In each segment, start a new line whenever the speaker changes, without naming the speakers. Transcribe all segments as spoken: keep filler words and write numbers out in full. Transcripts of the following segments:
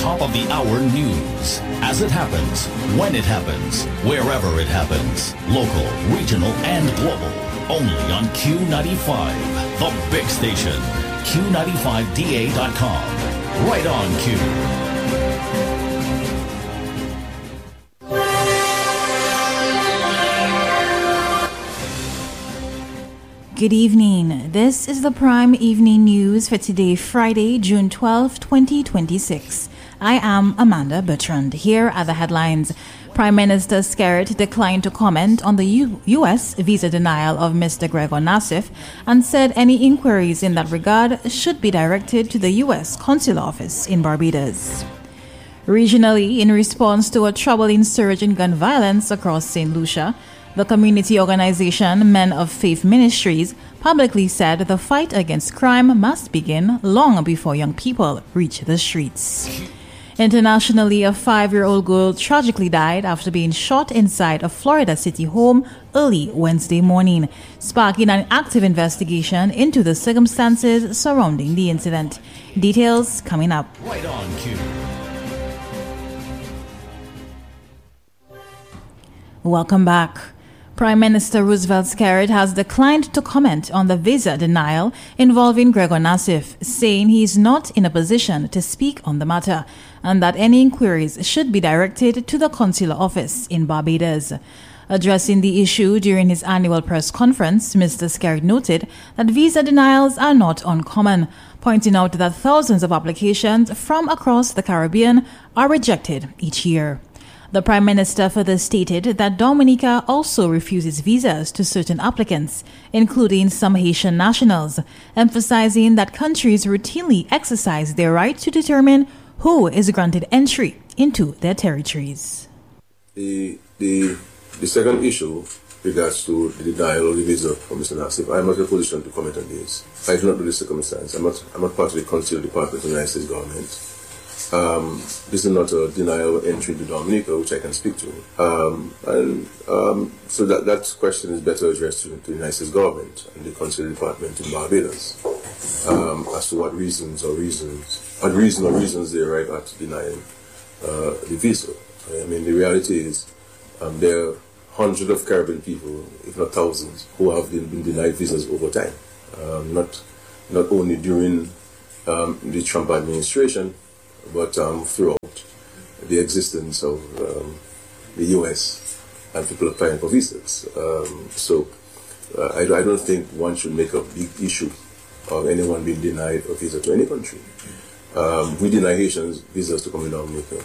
top of the hour news. As it happens, when it happens, wherever it happens. Local, regional, and global. Only on Q ninety-five, the big station. Q ninety-five D A dot com. Right on Q.
Good evening. This is the Prime Evening News for today, Friday, June twelfth, twenty twenty-six. I am Amanda Bertrand. Here are the headlines. Prime Minister Skerrit declined to comment on the U- U.S. visa denial of Mister Gregor Nassif and said any inquiries in that regard should be directed to the U S consular office in Barbados. Regionally, in response to a troubling surge in gun violence across Saint Lucia, the community organization Men of Faith Ministries publicly said the fight against crime must begin long before young people reach the streets. Internationally, a five-year-old girl tragically died after being shot inside a Florida City home early Wednesday morning, sparking an active investigation into the circumstances surrounding the incident. Details coming up.
Right on Q.
Welcome back. Prime Minister Roosevelt Skerrit has declined to comment on the visa denial involving Gregor Nassif, saying he is not in a position to speak on the matter and that any inquiries should be directed to the consular office in Barbados. Addressing the issue during his annual press conference, Mister Skerrit noted that visa denials are not uncommon, pointing out that thousands of applications from across the Caribbean are rejected each year. The Prime Minister further stated that Dominica also refuses visas to certain applicants, including some Haitian nationals, emphasizing that countries routinely exercise their right to determine who is granted entry into their territories.
The, the, the second issue regards to the denial of the visa for Mister Nassif. I am not in a position to comment on this. I do not know the circumstance. I'm not, I'm not part of the consular department of the United States government. Um, this is not a denial of entry to Dominica, which I can speak to. Um, and um, so that, that question is better addressed to, to the United States government and the consular department in Barbados um, as to what reasons or reasons, what reason or reasons they arrive at denying uh, the visa. I mean, the reality is um, there are hundreds of Caribbean people, if not thousands, who have been, been denied visas over time. Um, not, not only during um, the Trump administration, but um, throughout the existence of um, the U S and people applying for visas. Um, so uh, I, I don't think one should make a big issue of anyone being denied a visa to any country. Um, we deny Haitians visas to come in Dominica.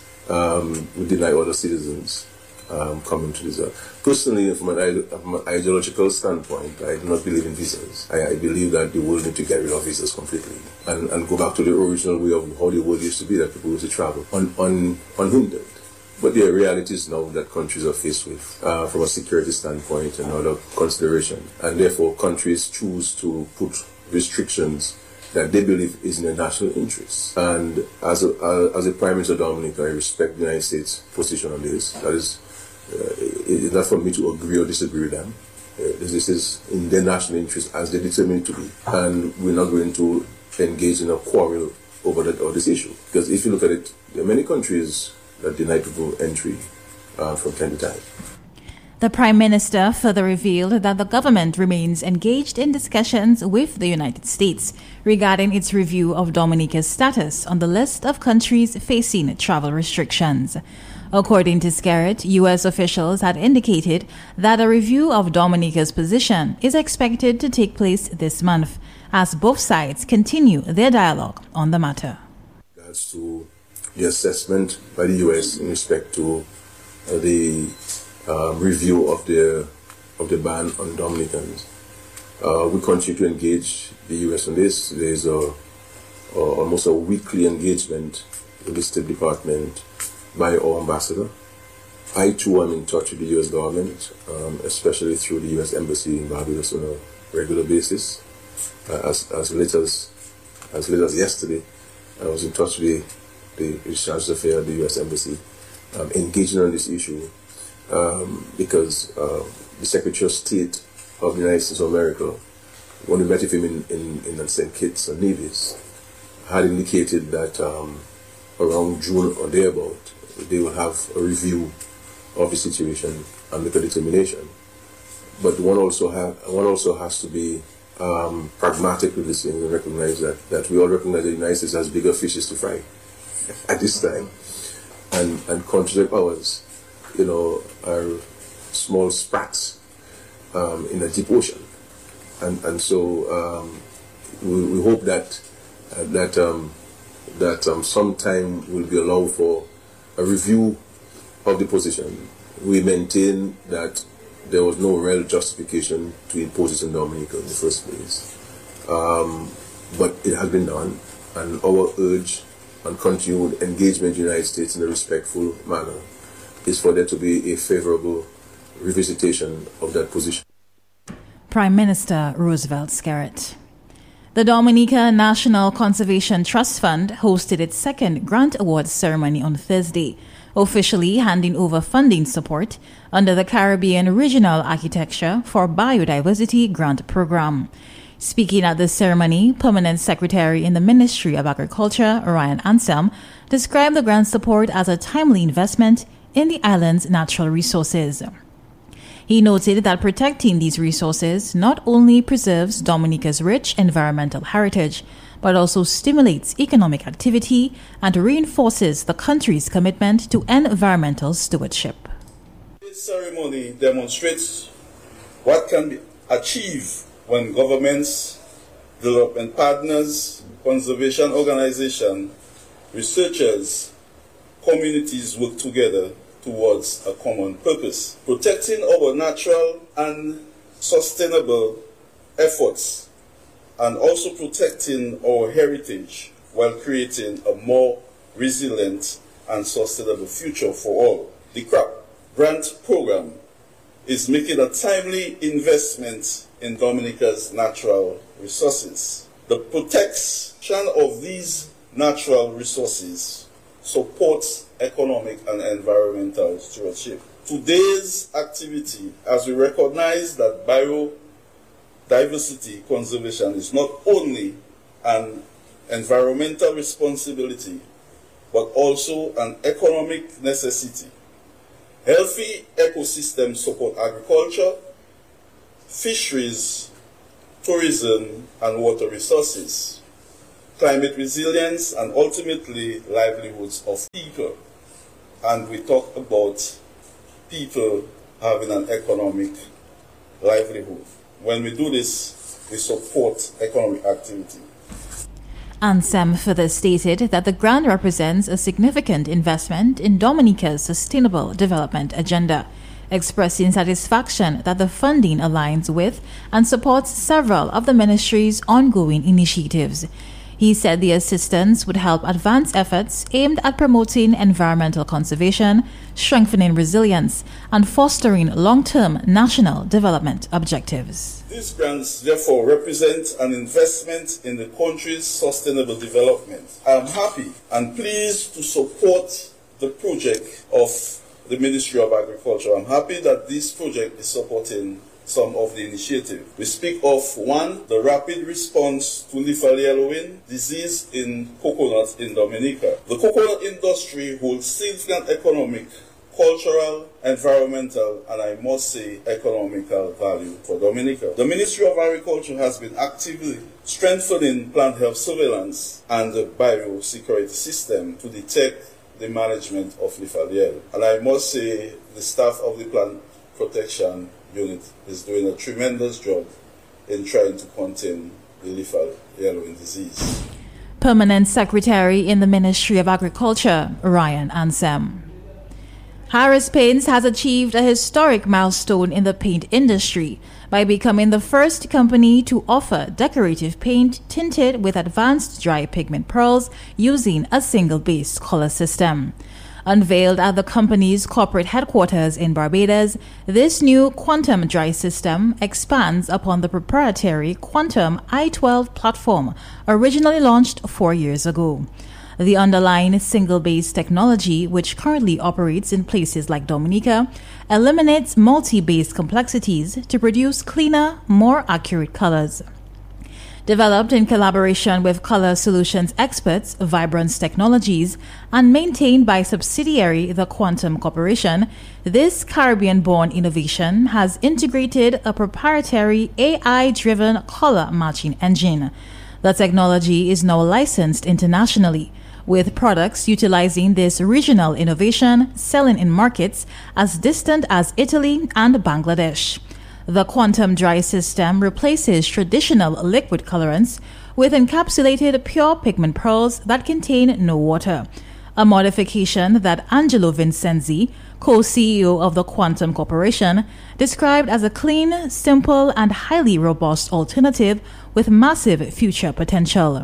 Um, we deny other citizens um, coming to this. Personally, from an, from an ideological standpoint, I do not believe in visas. I, I believe that the world needs to get rid of visas completely and, and go back to the original way of how the world used to be, that people used to travel un, un, unhindered. But there are realities now that countries are faced with uh, from a security standpoint and other consideration. And therefore, countries choose to put restrictions that they believe is in their national interest. And as a, uh, as a Prime Minister of Dominica, I respect the United States' position on this. That is, uh, it's not for me to agree or disagree with them. Uh, this, this is in their national interest as they determine it to be. And we're not going to engage in a quarrel over that or this issue. Because if you look at it, there are many countries that deny people entry uh, from time to time.
The Prime Minister further revealed that the government remains engaged in discussions with the United States regarding its review of Dominica's status on the list of countries facing travel restrictions. According to Skerrit, U S officials had indicated that a review of Dominica's position is expected to take place this month, as both sides continue their dialogue on the matter.
As to the assessment by the U S in respect to uh, the Um, review of the of the ban on Dominicans. Uh, we continue to engage the U S on this. There is a, a almost a weekly engagement with the State Department by our ambassador. I too am in touch with the U S government, um, especially through the U S Embassy in Barbados on a regular basis. Uh, as as late as as late as yesterday, I was in touch with the, the Charge d'Affaires of the U S Embassy, um, engaging on this issue. Um, because uh, the Secretary of State of the United States of America, when we met with him in, in, in Saint Kitts and Nevis, had indicated that um, around June or thereabout, they will have a review of the situation and make a determination. But one also have one also has to be um, pragmatic with this thing and recognize that, that we all recognize that the United States has bigger fishes to fry at this time, and and countries like ours, you know, are small sprats um, in a deep ocean, and and so um, we, we hope that uh, that um, that um, some time will be allowed for a review of the position. We maintain that there was no real justification to impose it in Dominica in the first place. Um, but it has been done, and our urge and continued engagement in the United States in a respectful manner is for there to be a favorable revisitation of that position.
Prime Minister Roosevelt Skerrit. The Dominica National Conservation Trust Fund hosted its second grant awards ceremony on Thursday, officially handing over funding support under the Caribbean Regional Architecture for Biodiversity Grant Program. Speaking at the ceremony, Permanent Secretary in the Ministry of Agriculture, Ryan Ansem, described the grant support as a timely investment in the island's natural resources. He noted that protecting these resources not only preserves Dominica's rich environmental heritage, but also stimulates economic activity and reinforces the country's commitment to environmental stewardship.
This ceremony demonstrates what can be achieved when governments, development partners, conservation organizations, researchers, communities work together towards a common purpose. Protecting our natural and sustainable efforts, and also protecting our heritage while creating a more resilient and sustainable future for all. The CRAP grant program is making a timely investment in Dominica's natural resources. The protection of these natural resources supports economic and environmental stewardship. Today's activity, as we recognize that biodiversity conservation is not only an environmental responsibility, but also an economic necessity. Healthy ecosystems support agriculture, fisheries, tourism, and water resources, climate resilience, and ultimately livelihoods of people. And we talk about people having an economic livelihood. When we do this, we support economic activity.
Ansem further stated that the grant represents a significant investment in Dominica's sustainable development agenda, expressing satisfaction that the funding aligns with and supports several of the ministry's ongoing initiatives. He said the assistance would help advance efforts aimed at promoting environmental conservation, strengthening resilience, and fostering long-term national development objectives.
These grants, therefore, represent an investment in the country's sustainable development. I am happy and pleased to support the project of the Ministry of Agriculture. I'm happy that this project is supporting some of the initiative. We speak of one, the rapid response to leaf yellowing disease in coconut in Dominica. The coconut industry holds significant economic, cultural, environmental, and I must say economical value for Dominica. The Ministry of Agriculture has been actively strengthening plant health surveillance and the biosecurity system to detect the management of leaf yellow. And I must say the staff of the plant protection unit is doing a tremendous job in trying to contain the leaf yellowing disease.
Permanent Secretary in the Ministry of Agriculture, Ryan Ansem. Harris Paints has achieved a historic milestone in the paint industry by becoming the first company to offer decorative paint tinted with advanced dry pigment pearls using a single-base color system. Unveiled at the company's corporate headquarters in Barbados, this new Quantum Dry system expands upon the proprietary Quantum I twelve platform originally launched four years ago. The underlying single-base technology, which currently operates in places like Dominica, eliminates multi-base complexities to produce cleaner, more accurate colors. Developed in collaboration with Color Solutions experts, Vibrance Technologies, and maintained by subsidiary the Quantum Corporation, this Caribbean-born innovation has integrated a proprietary A I-driven color matching engine. The technology is now licensed internationally, with products utilizing this regional innovation selling in markets as distant as Italy and Bangladesh. The Quantum Dry system replaces traditional liquid colorants with encapsulated pure pigment pearls that contain no water, a modification that Angelo Vincenzi, co-C E O of the Quantum Corporation, described as a clean, simple, and highly robust alternative with massive future potential.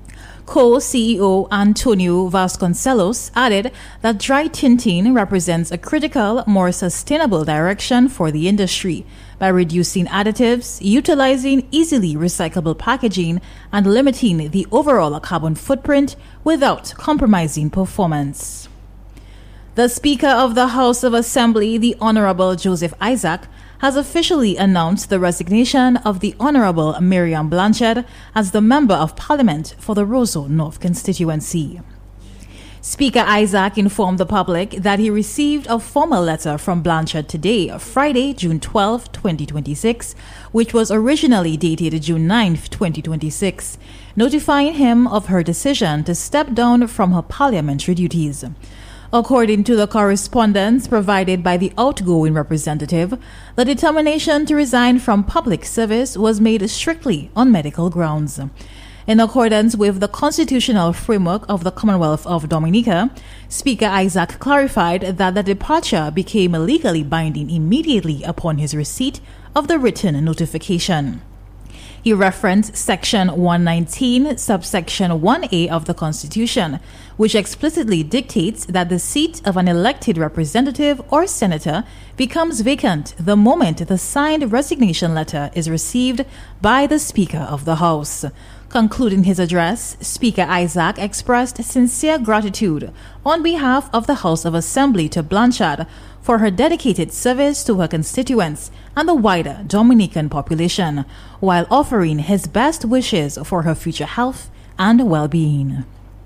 Co-C E O Antonio Vasconcelos added that dry tinting represents a critical, more sustainable direction for the industry by reducing additives, utilizing easily recyclable packaging, and limiting the overall carbon footprint without compromising performance. The Speaker of the House of Assembly, the Honorable Joseph Isaac, has officially announced the resignation of the Honorable Miriam Blanchard as the Member of Parliament for the Roseau North constituency. Speaker Isaac informed the public that he received a formal letter from Blanchard today, Friday, June twelfth, twenty twenty-six, which was originally dated June ninth, twenty twenty-six, notifying him of her decision to step down from her parliamentary duties. According to the correspondence provided by the outgoing representative, the determination to resign from public service was made strictly on medical grounds. In accordance with the constitutional framework of the Commonwealth of Dominica, Speaker Isaac clarified that the departure became legally binding immediately upon his receipt of the written notification. He referenced Section one nineteen, subsection one A of the Constitution, which explicitly dictates that the seat of an elected representative or senator becomes vacant the moment the signed resignation letter is received by the Speaker of the House. Concluding his address, Speaker Isaac expressed sincere gratitude on behalf of the House of Assembly to Blanchard for her dedicated service to her constituents and the wider Dominican population, while offering his best wishes for her future health and well-being.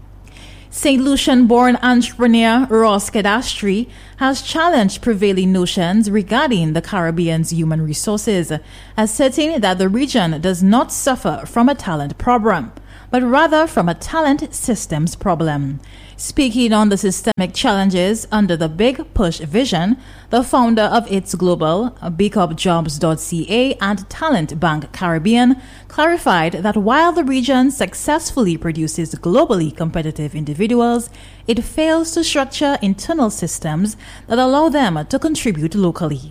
Saint Lucian-born entrepreneur Ross Cadastri has challenged prevailing notions regarding the Caribbean's human resources, asserting that the region does not suffer from a talent problem, but rather from a talent systems problem. Speaking on the systemic challenges under the Big Push vision, the founder of It's Global, big up jobs dot c a, and Talent Bank Caribbean clarified that while the region successfully produces globally competitive individuals, it fails to structure internal systems that allow them to contribute locally.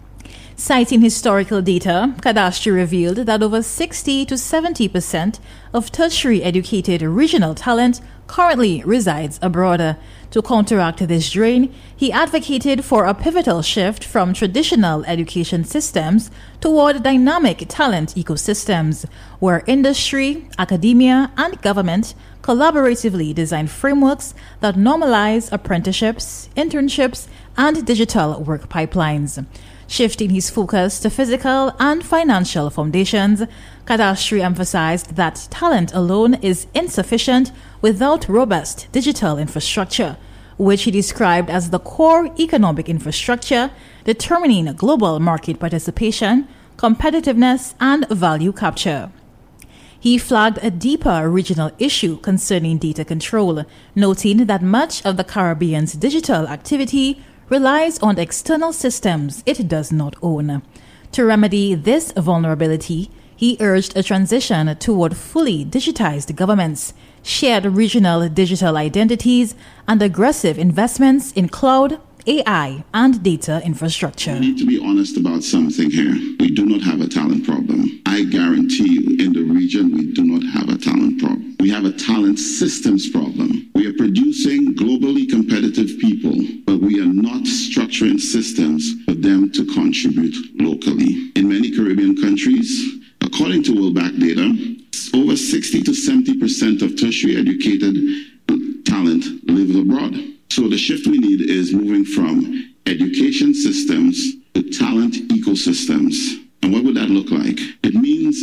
Citing historical data, Cadastri revealed that over sixty to seventy percent of tertiary educated regional talent currently resides abroad. To counteract this drain, he advocated for a pivotal shift from traditional education systems toward dynamic talent ecosystems, where industry, academia, and government collaboratively design frameworks that normalize apprenticeships, internships, and digital work pipelines. Shifting his focus to physical and financial foundations, Cadastri emphasized that talent alone is insufficient without robust digital infrastructure, which he described as the core economic infrastructure determining global market participation, competitiveness, and value capture. He flagged a deeper regional issue concerning data control, noting that much of the Caribbean's digital activity relies on external systems it does not own. To remedy this vulnerability, he urged a transition toward fully digitized governments, shared regional digital identities, and aggressive investments in cloud, A I, and data infrastructure.
We need to be honest about something here. We do not have a talent problem. I guarantee you, in the region, we do not have a talent problem. We have a talent systems problem. We are producing globally competitive people, but we are not structuring systems for them to contribute locally. In many Caribbean countries, according to World Bank data, over sixty to seventy percent of tertiary educated talent live abroad. So the shift we need is moving from education systems to talent ecosystems. And what would that look like? It means education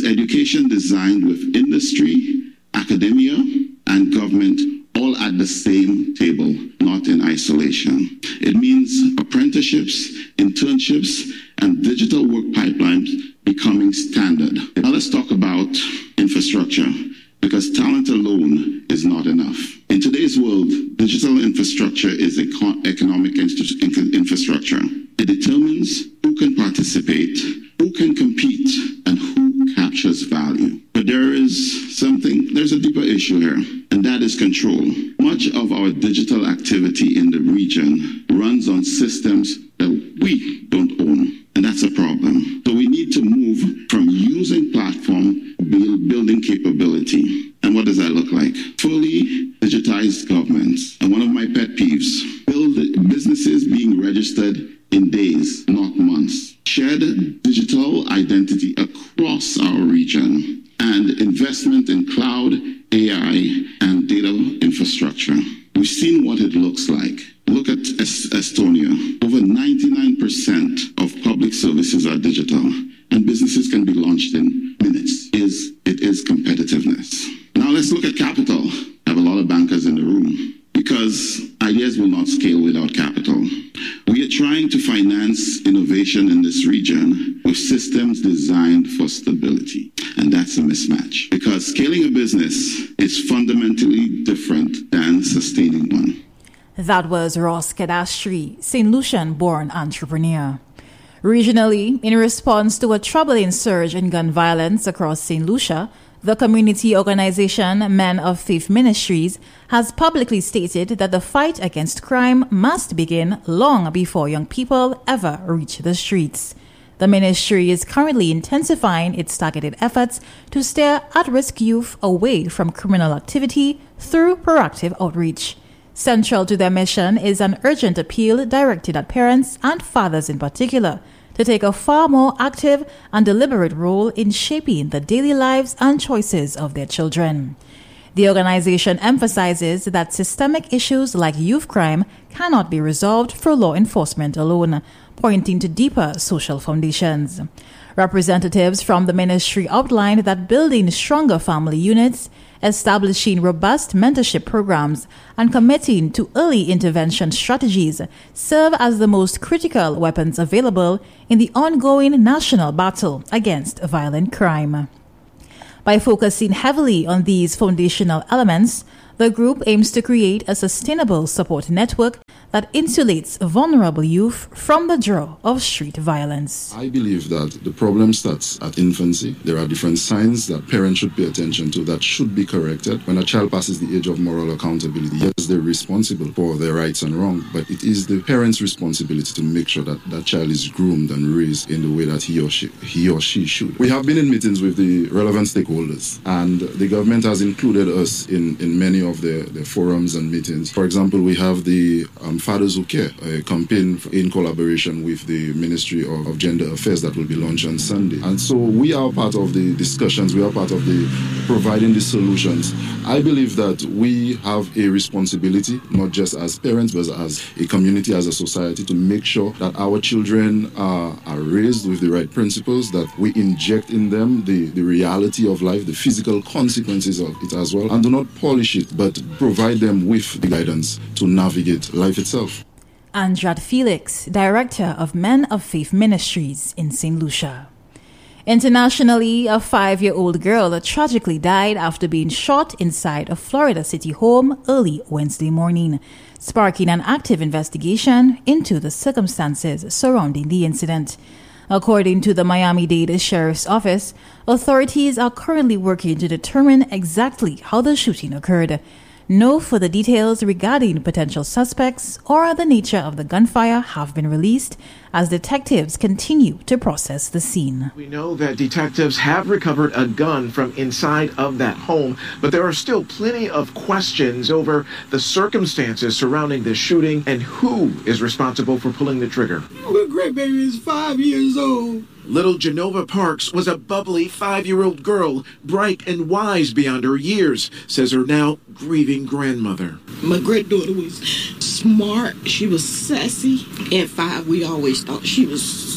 education designed with industry, academia, and government all at the same table, not in isolation. It means apprenticeships, internships, and digital work pipelines becoming standard. Now let's talk about infrastructure, because talent alone is not enough. In today's world, digital infrastructure is econ- economic in- infrastructure. It determines who can participate, who can compete, and who captures value. But there is something, there's a deeper issue here, and that is control. Much of our digital activity in the region runs on systems that we don't own, and that's a problem. So we need to move from using platform build, building capability. And what does that look like? Fully digitized governments. And one of my pet peeves, build businesses being registered in days, not months. Shared digital identity across our region, and investment in cloud, A I, and data infrastructure. We've seen what it looks like. Look at es- Estonia. Over ninety-nine percent of public services are digital, and businesses can be launched in minutes. Is It is competitiveness. Now let's look at capital. I have a lot of bankers in the room, because ideas will not scale without capital. We are trying to finance innovation in this region with systems designed for stability. And that's a mismatch, because scaling a business is fundamentally different than sustaining one.
That was Ross Cadastri, Saint Lucian-born entrepreneur. Regionally, in response to a troubling surge in gun violence across Saint Lucia, the community organization Men of Faith Ministries has publicly stated that the fight against crime must begin long before young people ever reach the streets. The ministry is currently intensifying its targeted efforts to steer at-risk youth away from criminal activity through proactive outreach. Central to their mission is an urgent appeal directed at parents and fathers in particular to take a far more active and deliberate role in shaping the daily lives and choices of their children. The organization emphasizes that systemic issues like youth crime cannot be resolved through law enforcement alone, pointing to deeper social foundations. Representatives from the ministry outlined that building stronger family units, establishing robust mentorship programs, and committing to early intervention strategies serve as the most critical weapons available in the ongoing national battle against violent crime. By focusing heavily on these foundational elements, the group aims to create a sustainable support network that insulates vulnerable youth from the draw of street violence.
I believe that the problem starts at infancy. There are different signs that parents should pay attention to that should be corrected. When a child passes the age of moral accountability, yes, they're responsible for their rights and wrongs, but it is the parent's responsibility to make sure that that child is groomed and raised in the way that he or she, he or she should. We have been in meetings with the relevant stakeholders, and the government has included us in, in many of the, the forums and meetings. For example, we have the um, Fathers Who Care, a campaign in collaboration with the Ministry of, of Gender Affairs that will be launched on Sunday. And so we are part of the discussions, we are part of the providing the solutions. I believe that we have a responsibility, not just as parents, but as a community, as a society, to make sure that our children are, are raised with the right principles, that we inject in them the, the reality of life, the physical consequences of it as well, and do not polish it, but provide them with the guidance to navigate life itself.
Andrad Felix, Director of Men of Faith Ministries in Saint Lucia. Internationally, a five-year-old girl tragically died after being shot inside a Florida City home early Wednesday morning, sparking an active investigation into the circumstances surrounding the incident. According to the Miami-Dade Sheriff's Office, authorities are currently working to determine exactly how the shooting occurred. No further details regarding potential suspects or the nature of the gunfire have been released as detectives continue to process the scene.
We know that detectives have recovered a gun from inside of that home, but there are still plenty of questions over the circumstances surrounding this shooting and who is responsible for pulling the trigger.
Little great baby is five years old.
Little Genova Parks was a bubbly five-year-old girl, bright and wise beyond her years, says her now grieving grandmother.
My great daughter was smart. She was sassy. At five, we always thought she was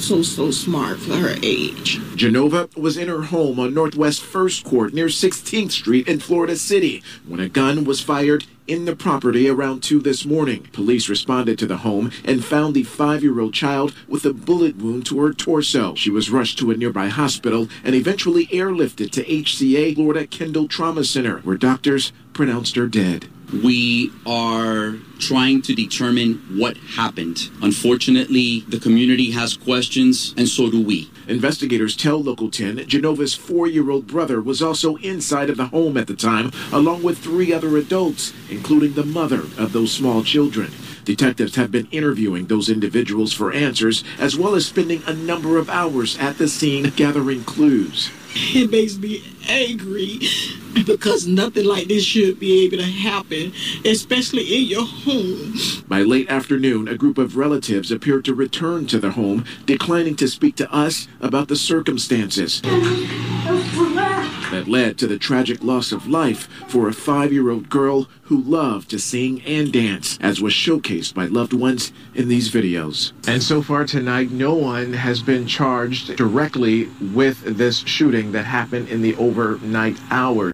so, so smart for her age.
Genova was in her home on Northwest First Court near sixteenth Street in Florida City when a gun was fired in the property around two this morning. Police responded to the home and found the five-year-old child with a bullet wound to her torso. She was rushed to a nearby hospital and eventually airlifted to H C A Florida Kendall Trauma Center, where doctors pronounced her dead.
We are trying to determine what happened. Unfortunately, the community has questions, and so do we.
Investigators tell Local ten Genova's four-year-old brother was also inside of the home at the time, along with three other adults, including the mother of those small children. Detectives have been interviewing those individuals for answers, as well as spending a number of hours at the scene gathering clues.
It makes me angry because nothing like this should be able to happen, especially in your home.
By late afternoon, a group of relatives appeared to return to the home, declining to speak to us about the circumstances that led to the tragic loss of life for a five-year-old girl who loved to sing and dance, as was showcased by loved ones in these videos. And so far tonight, no one has been charged directly with this shooting that happened in the overnight hours.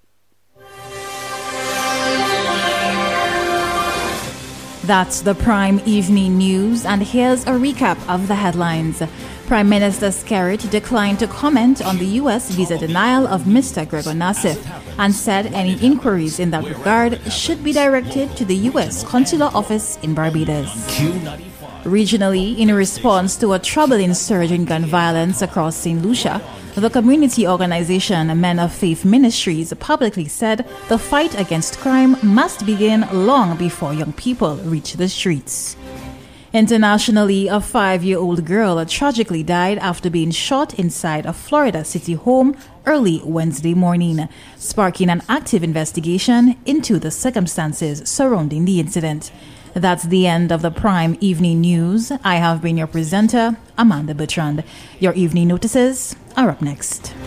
That's the Prime Evening News, and here's a recap of the headlines. Prime Minister Skerrit declined to comment on the U S visa denial of Mister Gregor Nassif and said any inquiries in that regard should be directed to the U S Consular Office in Barbados. Regionally, in response to a troubling surge in gun violence across Saint Lucia, the community organization Men of Faith Ministries publicly said the fight against crime must begin long before young people reach the streets. Internationally, a five-year-old girl tragically died after being shot inside a Florida City home early Wednesday morning, sparking an active investigation into the circumstances surrounding the incident. That's the end of the Prime Evening News. I have been your presenter, Amanda Bertrand. Your evening notices are up next.